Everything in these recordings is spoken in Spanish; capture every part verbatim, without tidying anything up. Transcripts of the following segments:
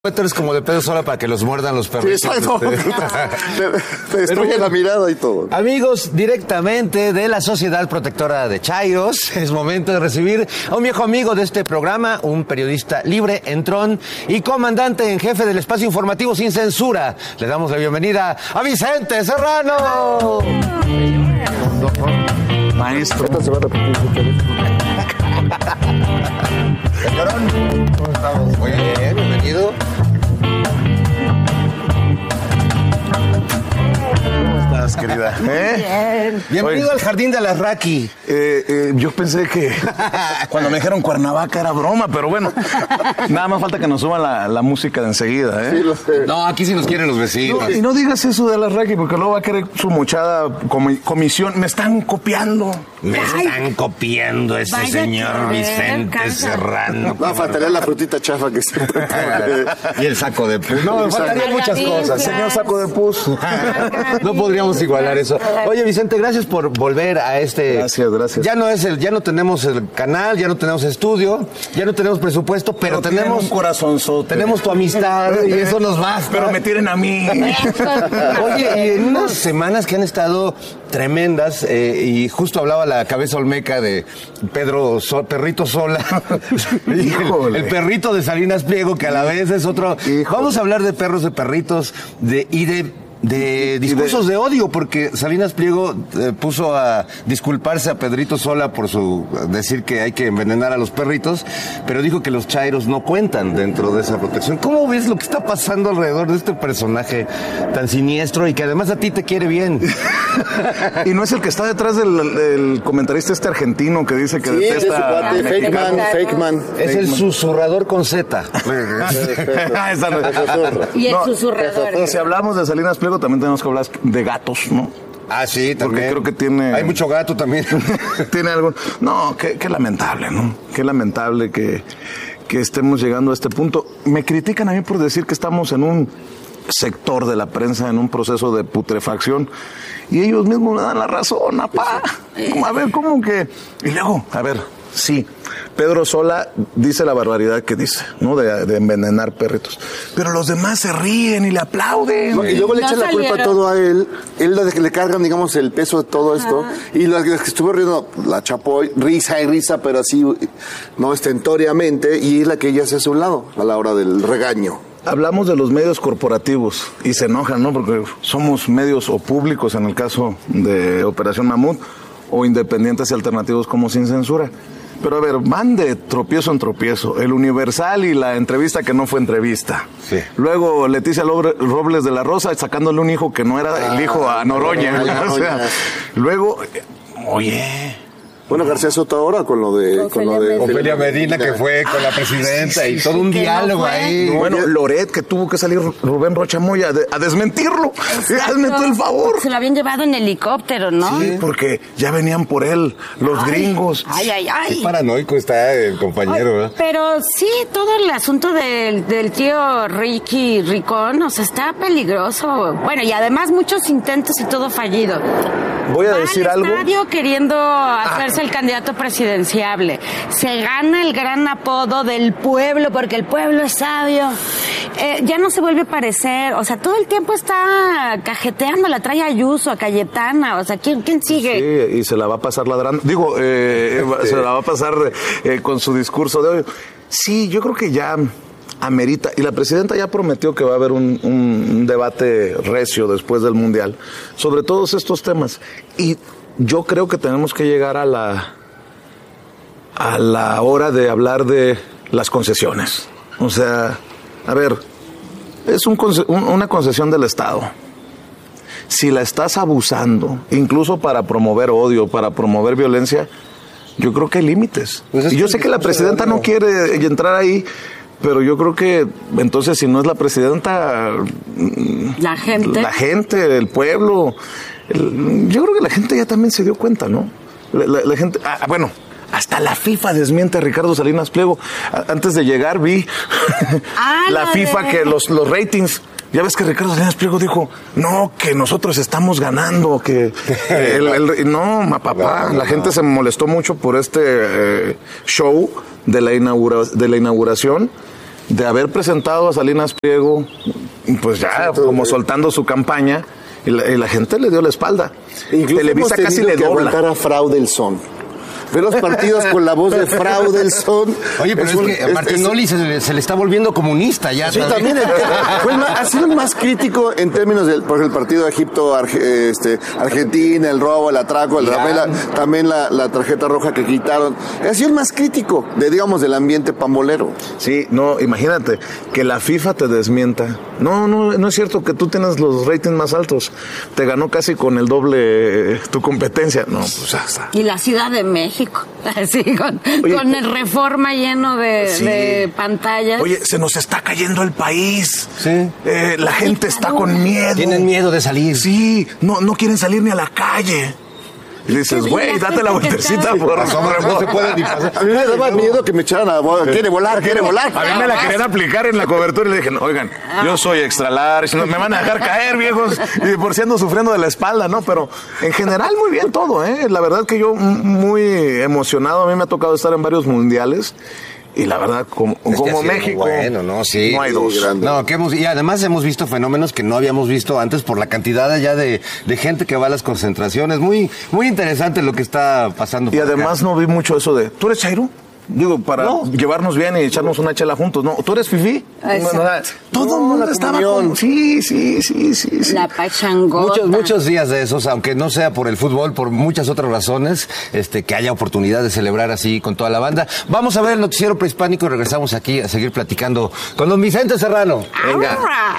Suéteres como de Pedro Sola para que los muerdan los perritos. Sí, exacto. Te destruye la mirada y todo. Amigos, directamente de la Sociedad Protectora de Chairos, es momento de recibir a un viejo amigo de este programa, un periodista libre, entrón y comandante en jefe del espacio informativo Sin Censura. Le damos la bienvenida a Vicente Serrano. Maestro. Esta se va a repetir. Señorón, ¿cómo estamos? Muy bien, bienvenido. ¿Cómo estás, querida? ¿Eh? Bien. Bienvenido Oye, al Jardín de Alarraqui. Eh, eh, yo pensé que cuando me dijeron Cuernavaca era broma, pero bueno, nada más falta que nos suban la, la música de enseguida, ¿eh? Sí, lo sé. No, aquí sí nos quieren los vecinos. No, y no digas eso de Alarraqui, porque luego va a querer su mochada comi comisión. Me están copiando. Me Ay. están copiando ese Vaya señor ver, Vicente casa. Serrano. No, faltaría la frutita chafa que siempre y el saco de pus. No, me faltarían muchas cosas. Señor saco de pus. No podríamos igualar eso. Oye, Vicente, gracias por volver a este... Gracias, gracias. Ya no es el, ya no tenemos el canal, ya no tenemos estudio, ya no tenemos presupuesto, pero, pero tenemos... un corazonzote. Tenemos tu amistad y eso nos basta. Pero me tienen a mí. Oye, y en unas semanas que han estado tremendas, eh, y justo hablaba la cabeza olmeca de Pedro so, Perrito Sola, el, el perrito de Salinas Pliego, que a la vez es otro... Híjole. Vamos a hablar de perros, de perritos, de y de... de discursos de... de odio, porque Salinas Pliego eh, puso a disculparse a Pedrito Sola por su decir que hay que envenenar a los perritos, pero dijo que los chairos no cuentan dentro de esa protección. ¿Cómo ves lo que está pasando alrededor de este personaje tan siniestro y que además a ti te quiere bien? Y no es el que está detrás del, del comentarista este argentino que dice que sí, detesta... Es fake man, fake man. Es fake el man. susurrador con Z. Y el no, susurrador. Si hablamos de Salinas Pliego, también tenemos que hablar de gatos, ¿no? Ah, sí, también. Porque creo que tiene... Hay mucho gato también. Tiene algo... No, qué, qué lamentable, ¿no? Qué lamentable que, que estemos llegando a este punto. Me critican a mí por decir que estamos en un sector de la prensa, en un proceso de putrefacción, y ellos mismos me dan la razón, apá. A ver, ¿cómo que...? Y luego, a ver, sí... Pedro Sola dice la barbaridad que dice, ¿no? De, de envenenar perritos. Pero los demás se ríen y le aplauden. No, y luego le no echan salieron. la culpa todo a él. Él le, le cargan, digamos, el peso de todo esto. Ah. Y las que estuvo riendo, la Chapoy, risa y risa, pero así, no ostentoriamente. Y es la que ella hace a su lado a la hora del regaño. Hablamos de los medios corporativos y se enojan, ¿no? Porque somos medios o públicos en el caso de Operación Mamut, o independientes y alternativos como Sin Censura. Pero a ver, van de tropiezo en tropiezo. El Universal y la entrevista que no fue entrevista. Sí. Luego Leticia Robles de la Rosa sacándole un hijo que no era ah, el hijo a Noroña. Noroña. O sea, luego, oye... Bueno, García Soto ahora con lo de... Con lo de Ofelia Medina, que fue con la presidenta, ah, sí, sí, y todo sí, un diálogo no ahí. Bueno, Loret, que tuvo que salir Rubén Rocha Moya a, de, a desmentirlo. Hazme tú el favor. Se lo habían llevado en helicóptero, ¿no? Sí, porque ya venían por él los ay, gringos. Ay, ay, ay. Qué paranoico está el compañero, ¿verdad? Pero sí, todo el asunto del, del tío Ricky Ricón, o sea, está peligroso. Bueno, y además muchos intentos y todo fallido. Voy a Va decir al algo. Estadio queriendo hacerse ah. el candidato presidenciable. Se gana el gran apodo del pueblo porque el pueblo es sabio. Eh, ya no se vuelve a parecer. O sea, todo el tiempo está cajeteando. La trae a Ayuso, a Cayetana. O sea, ¿quién, quién sigue? Sí, y se la va a pasar ladrando. Digo, eh, se la va a pasar eh, con su discurso de hoy. Sí, yo creo que ya... amerita, y la presidenta ya prometió que va a haber un, un, un debate recio después del Mundial sobre todos estos temas, y yo creo que tenemos que llegar a la a la hora de hablar de las concesiones. O sea, a ver, es un, un, una concesión del Estado. Si la estás abusando, incluso para promover odio, para promover violencia, yo creo que hay límites. Pues y yo sé que la presidenta no quiere entrar ahí, pero yo creo que entonces si no es la presidenta, la gente, la gente, el pueblo, el, yo creo que la gente ya también se dio cuenta, ¿no? La, la, la gente, ah, bueno, hasta la FIFA desmiente a Ricardo Salinas Pliego. Antes de llegar vi ah, la, la FIFA de... que los, los ratings. Ya ves que Ricardo Salinas Pliego dijo, no, que nosotros estamos ganando, que el, el, no, ma papá, no, no, la gente no. se molestó mucho por este eh, show de la inaugura, de la inauguración. de haber presentado a Salinas Pliego, pues ya sí, como soltando su campaña, y la, y la gente le dio la espalda. Incluso Televisa casi le dobla. Aguantar a Fraudelson. Ver los partidos con la voz de Fraudelson. Oye, pero es, es que a Martinoli es, es, se, se le está volviendo comunista ya. Sí, también. El, pues, ha sido el más crítico en términos del por el partido de Egipto, Arge, este, Argentina, el robo, el atraco, el también, la, también la, la tarjeta roja que quitaron. Ha sido el más crítico, de digamos, del ambiente pambolero. Sí, no, imagínate, que la FIFA te desmienta. No, no, no es cierto que tú tienes los ratings más altos. Te ganó casi con el doble eh, tu competencia. No, pues ya está. Y la Ciudad de México. Así, con, Oye, con el Reforma lleno de, sí. de pantallas. Oye, se nos está cayendo el país. Sí. Eh, la gente está con miedo. Tienen miedo de salir. Sí, no, no quieren salir ni a la calle. Y dices, güey, date la vueltecita por razón. No se puede ni pasar. A mí me daba miedo que me echaran a volar. Quiere volar, quiere volar. A mí me la querían aplicar en la cobertura y le dije, no, oigan, yo soy extra large, no, me van a dejar caer, viejos. Y por si ando sufriendo de la espalda, ¿no? Pero en general muy bien todo, ¿eh? La verdad que yo muy emocionado. A mí me ha tocado estar en varios mundiales. Y la verdad, como, es como México, bueno, no, sí, no hay dos. Sí, no, que hemos, y además hemos visto fenómenos que no habíamos visto antes por la cantidad ya de, de gente que va a las concentraciones. Muy, muy interesante lo que está pasando. Y además acá. No vi mucho eso de, ¿tú eres Chairo? Digo, para no. llevarnos bien y echarnos una chela juntos, ¿no? ¿Tú eres fifí? Todo el mundo estaba con... Sí, sí, sí, sí, sí. La pachangota. Muchos, muchos días de esos, aunque no sea por el fútbol, por muchas otras razones, este, que haya oportunidad de celebrar así con toda la banda. Vamos a ver el noticiero prehispánico y regresamos aquí a seguir platicando con don Vicente Serrano. Venga. ¡Ahora!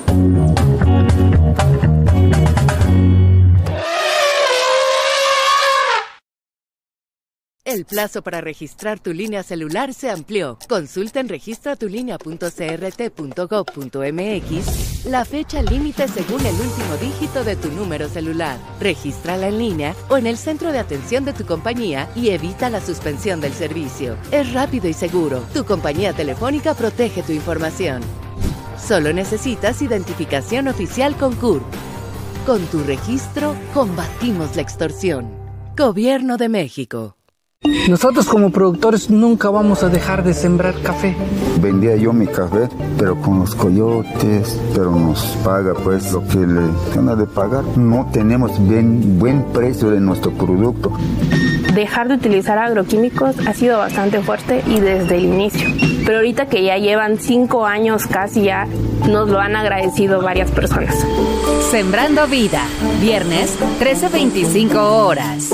El plazo para registrar tu línea celular se amplió. Consulta en registra tu línea punto c r t punto gov punto m x la fecha límite según el último dígito de tu número celular. Regístrala en línea o en el centro de atención de tu compañía y evita la suspensión del servicio. Es rápido y seguro. Tu compañía telefónica protege tu información. Solo necesitas identificación oficial con C U R P. Con tu registro, combatimos la extorsión. Gobierno de México. Nosotros como productores nunca vamos a dejar de sembrar café. Vendía yo mi café, pero con los coyotes, pero nos paga pues lo que le gana de pagar. No tenemos bien, buen precio de nuestro producto. Dejar de utilizar agroquímicos ha sido bastante fuerte y desde el inicio. Pero ahorita que ya llevan cinco años casi ya, nos lo han agradecido varias personas. Sembrando Vida, viernes, trece veinticinco horas.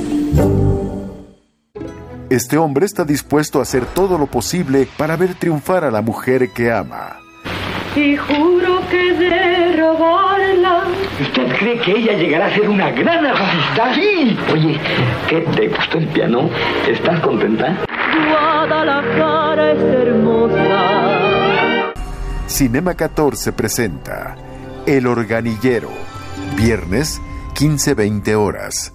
Este hombre está dispuesto a hacer todo lo posible para ver triunfar a la mujer que ama. Y juro que de robarla. ¿Usted cree que ella llegará a ser una gran artista? Sí. Oye, ¿qué te gustó el piano? ¿Estás contenta? Guadalajara es hermosa. Cinema catorce presenta El Organillero, viernes, quince veinte horas.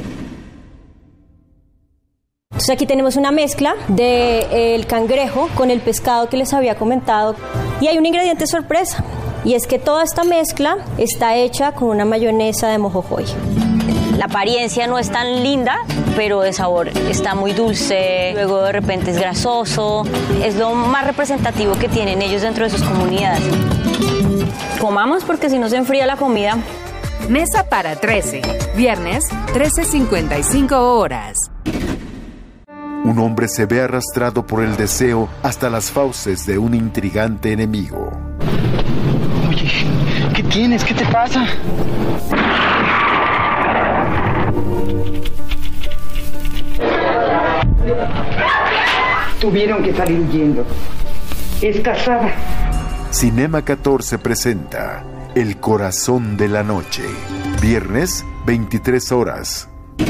Entonces aquí tenemos una mezcla del cangrejo con el pescado que les había comentado. Y hay un ingrediente sorpresa, y es que toda esta mezcla está hecha con una mayonesa de mojojoy. La apariencia no es tan linda, pero de sabor está muy dulce, luego de repente es grasoso. Es lo más representativo que tienen ellos dentro de sus comunidades. Comamos porque si no se enfría la comida. Mesa para trece, viernes, trece cincuenta y cinco horas. Un hombre se ve arrastrado por el deseo hasta las fauces de un intrigante enemigo. Oye, ¿qué tienes? ¿Qué te pasa? Tuvieron que salir huyendo. Es casada. Cinema catorce presenta El Corazón de la Noche, viernes, veintitrés horas.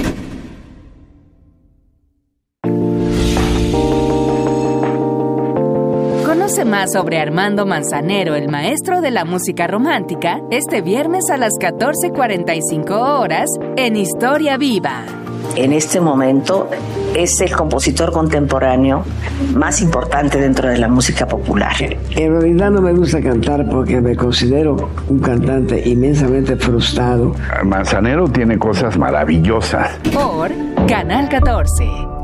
Conoce más sobre Armando Manzanero, el maestro de la música romántica, este viernes a las catorce cuarenta y cinco horas en Historia Viva. En este momento es el compositor contemporáneo más importante dentro de la música popular. En realidad no me gusta cantar porque me considero un cantante inmensamente frustrado. Manzanero tiene cosas maravillosas. Por Canal catorce.